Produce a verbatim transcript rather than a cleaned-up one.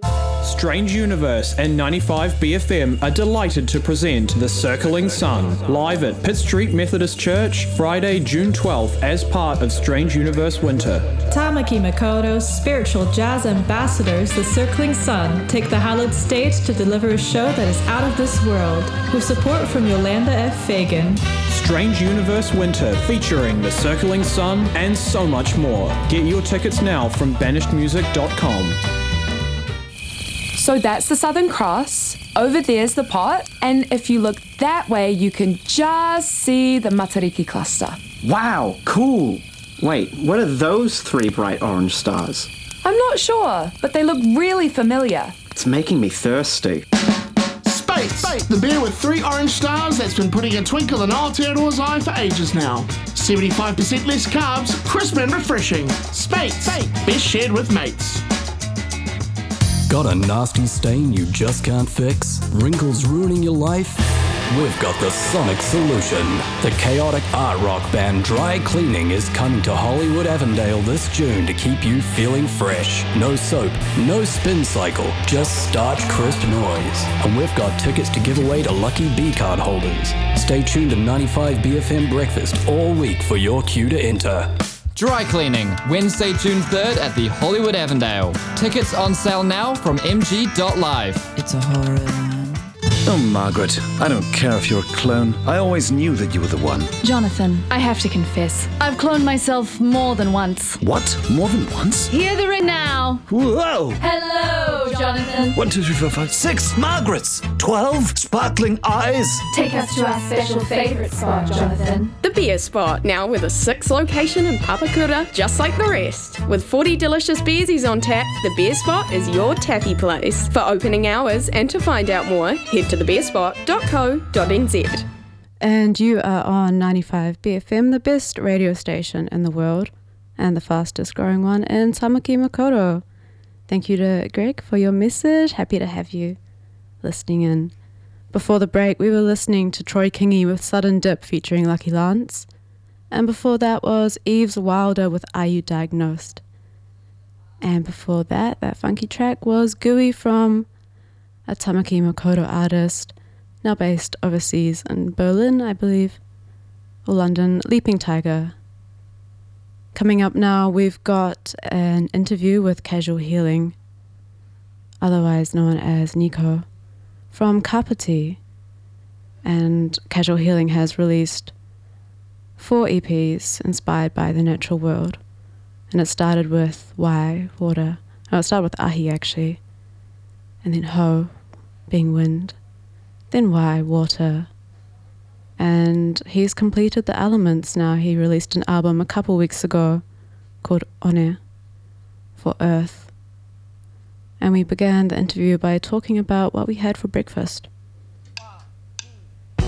Strange Universe and ninety-five B F M are delighted to present The Circling Sun, live at Pitt Street Methodist Church, Friday, June twelfth, as part of Strange Universe Winter. Tamaki Makoto's spiritual jazz ambassadors, The Circling Sun, take the hallowed stage to deliver a show that is out of this world, with support from Yolanda F. Fagan. Strange Universe Winter, featuring The Circling Sun and so much more. Get your tickets now from banished music dot com. So that's the Southern Cross, over there's the pot, and if you look that way, you can just see the Matariki cluster. Wow, cool. Wait, what are those three bright orange stars? I'm not sure, but they look really familiar. It's making me thirsty. Space, Space, the beer with three orange stars that's been putting a twinkle in Aotearoa's eye for ages now. seventy-five percent less carbs, crisp and refreshing. Space, Space, best shared with mates. Got a nasty stain you just can't fix? Wrinkles ruining your life? We've got the Sonic solution. The chaotic art rock band Dry Cleaning is coming to Hollywood Avondale this June to keep you feeling fresh. No soap, no spin cycle, just starch crisp noise. And we've got tickets to give away to lucky B-card holders. Stay tuned to ninety-five B F M Breakfast all week for your cue to enter. Dry Cleaning, Wednesday, June third at the Hollywood Avondale. Tickets on sale now from m g dot live. It's a horror. Oh, Margaret, I don't care if you're a clone. I always knew that you were the one. Jonathan, I have to confess, I've cloned myself more than once. What? More than once? Hear the ring now. Whoa! Hello, Jonathan. One, two, three, four, five, six Margarets. Twelve sparkling eyes. Take us to our special favourite spot, Jonathan. The beer spot, now with a sixth location in Papakura, just like the rest. With forty delicious beersies on tap, the beer spot is your tappy place. For opening hours and to find out more, head to the beer spot dot co dot n z. And you are on ninety-five B F M, the best radio station in the world and the fastest growing one in Tamaki Makaurau. Thank you to Greg for your message. Happy to have you listening in. Before the break, we were listening to Troy Kingi with Sudden Dip featuring Lucky Lance. And before that was Eves Wilder with Are You Diagnosed? And before that, that funky track was Gooey from a Tamaki Makaurau artist, now based overseas in Berlin, I believe, or London, Leaping Tiger. Coming up now, we've got an interview with Casual Healing, otherwise known as Nico, from Kapiti. And Casual Healing has released four E Ps inspired by the natural world. And it started with Wai, water. Oh, it started with Ahi, actually. And then Ho, being wind, then Wai, water. And he's completed the elements now. He released an album a couple weeks ago called One, for Earth. And we began the interview by talking about what we had for breakfast.